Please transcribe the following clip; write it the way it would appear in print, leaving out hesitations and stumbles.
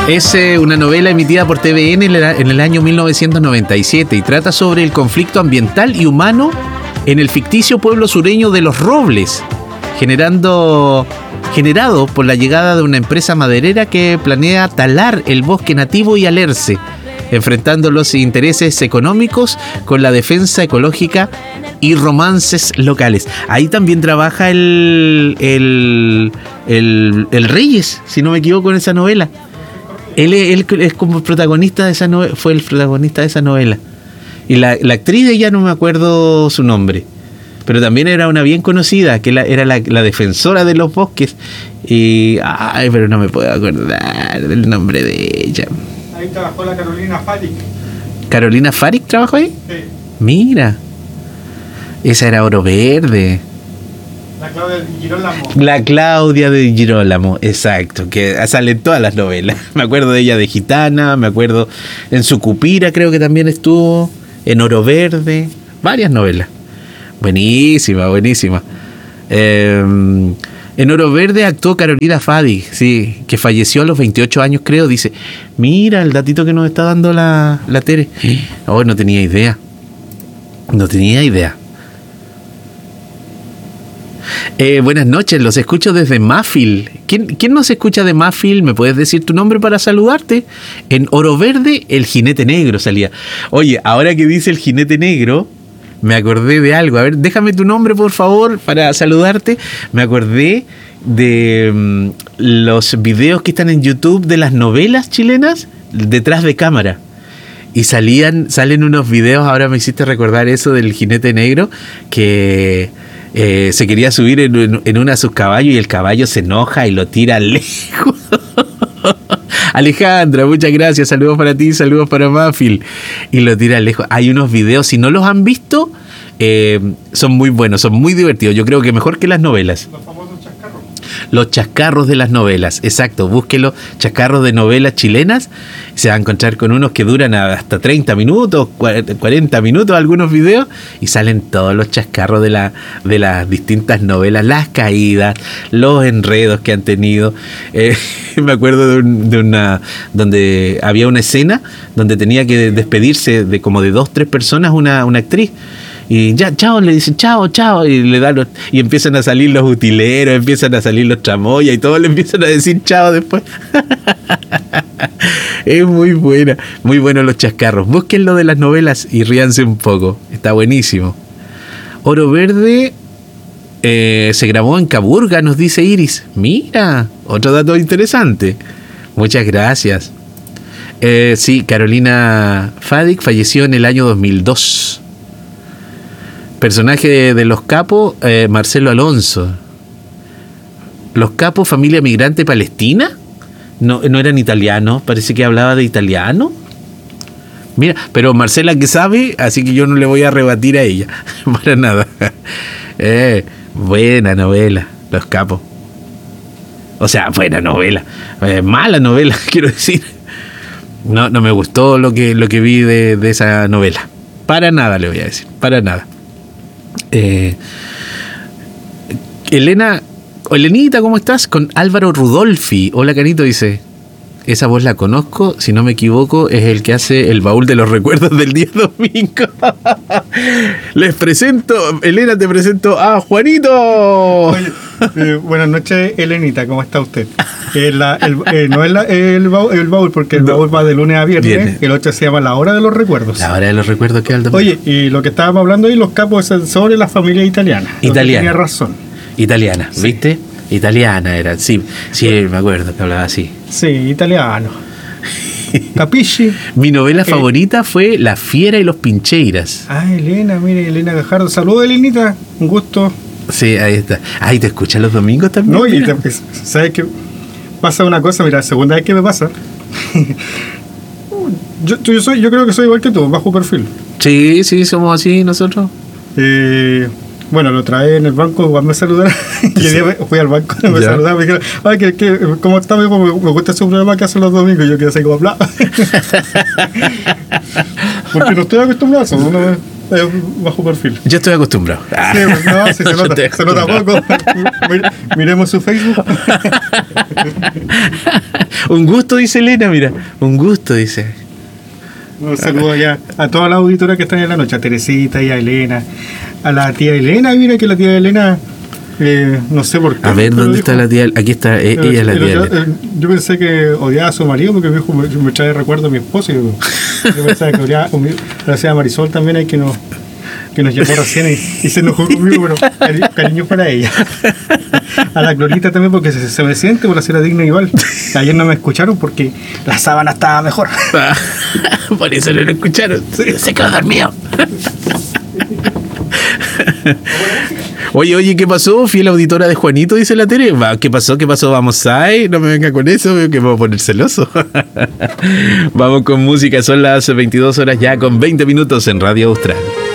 Es una novela emitida por TVN en el año 1997 y trata sobre el conflicto ambiental y humano en el ficticio pueblo sureño de Los Robles, generado por la llegada de una empresa maderera que planea talar el bosque nativo y alerce, enfrentando los intereses económicos con la defensa ecológica y romances locales. Ahí también trabaja el Reyes, si no me equivoco, en esa novela. Él es como protagonista de esa novela, fue el protagonista de esa novela. Y la actriz de ella no me acuerdo su nombre, pero también era una bien conocida, que era la defensora de los bosques. Pero no me puedo acordar del nombre de ella. Ahí trabajó la Carolina Farik. ¿Carolina Farik trabajó ahí? Sí. Mira, esa era Oro Verde. La Claudia de Girolamo. La Claudia de Girolamo, exacto, que sale en todas las novelas. Me acuerdo de ella de Gitana, me acuerdo en Sucupira, creo que también estuvo, en Oro Verde, varias novelas. Buenísima, buenísima. En Oro Verde actuó Carolina Farik, sí, que falleció a los 28 años, creo. Dice, mira el datito que nos está dando la Tere. Oh, no tenía idea. No tenía idea. Buenas noches, los escucho desde Mafil. ¿Quién nos escucha de Mafil? ¿Me puedes decir tu nombre para saludarte? En Oro Verde, el jinete negro salía. Oye, ahora que dice el jinete negro, me acordé de algo. A ver, déjame tu nombre, por favor, para saludarte. Me acordé de los videos que están en YouTube de las novelas chilenas detrás de cámara. Y salen unos videos, ahora me hiciste recordar eso del jinete negro, que se quería subir en uno de sus caballos y el caballo se enoja y lo tira lejos. Alejandra, muchas gracias, saludos para ti, saludos para Mafil. Y lo tira lejos. Hay unos videos, si no los han visto, son muy buenos, son muy divertidos. Yo creo que mejor que las novelas. Los famosos chascarros. Los chascarros de las novelas, exacto, búsquelo, chascarros de novelas chilenas, se va a encontrar con unos que duran hasta 30 minutos, 40 minutos algunos videos, y salen todos los chascarros de las distintas novelas, las caídas, los enredos que han tenido. Me acuerdo de una donde había una escena donde tenía que despedirse de como de 2-3 personas una actriz. Y ya, chao, le dicen chao, y le dan y empiezan a salir los utileros, empiezan a salir los tramoyas y todos le empiezan a decir chao después. Es muy buena, muy bueno los chascarros. Búsquenlo de las novelas y ríanse un poco. Está buenísimo. Oro Verde se grabó en Caburga, nos dice Iris. Mira, otro dato interesante. Muchas gracias. Sí, Carolina Farik falleció en el año 2002. Personaje de Los Capos, Marcelo Alonso. Los Capos, familia migrante palestina. No eran italianos, parece que hablaba de italiano. Mira, pero Marcela que sabe, así que yo no le voy a rebatir a ella, para nada. Buena novela, Los Capos. O sea, buena novela, mala novela, quiero decir. No me gustó lo que vi de esa novela. Para nada le voy a decir, para nada. Elenita, ¿cómo estás? Con Álvaro Rudolfi. Hola, Canito, dice. Esa voz la conozco, si no me equivoco, es el que hace el baúl de los recuerdos del día domingo. Les presento, Elena, te presento a Juanito. Oye, buenas noches, Elenita, ¿cómo está usted? No es el baúl, porque el baúl va de lunes a viernes. El otro se llama La Hora de los Recuerdos. La Hora de los Recuerdos, que alto. Oye, y lo que estábamos hablando ahí, Los Capos, es sobre la familia italiana. Italiana. Tenía razón. Italiana, sí. ¿Viste? Italiana era, sí, me acuerdo que hablaba así. Sí, italiano. Capisci. Mi novela favorita fue La Fiera y los Pincheiras. Elena, mire, Elena Gajardo. Saludos, Elenita, un gusto. Sí, ahí está. Te escuchan los domingos también. No, y ¿sabes qué? Pasa una cosa, mira, la segunda vez que me pasa. yo creo que soy igual que tú, bajo perfil. Sí, somos así nosotros. Bueno, lo trae en el banco, igual me saludaron. Y el día fui al banco, me saludaron, me dijeron, ¿cómo está? Me gusta su programa que hacen los domingos. Y yo quedé así como, bla. Porque no estoy acostumbrado a eso. bajo perfil. Yo estoy acostumbrado. Sí, no, sí, se nota poco. Miremos su Facebook. Un gusto, dice Elena, mira. Un gusto, dice. Un saludo ya a todas las auditoras que están en la noche, a Teresita y a Elena, a la tía Elena, mira que la tía Elena, no sé por qué. A ver, ¿dónde está la tía? Aquí está, ella es la tía Elena. Yo pensé que odiaba a su marido porque me trae recuerdo a mi esposo. Yo pensaba que odiaba, gracias a Marisol también hay que nos llamó recién y se enojó conmigo, pero cariño para ella. A la Glorita también porque se me siente por la cera digna igual. Ayer no me escucharon porque la sábana estaba mejor. Por eso no lo escucharon. Se quedó dormido. Oye, ¿qué pasó? Fiel auditora de Juanito, dice la Tere. ¿Qué pasó? Vamos ahí. No me venga con eso, que me voy a poner celoso. Vamos con música, son las 22 horas ya con 20 minutos en Radio Austral.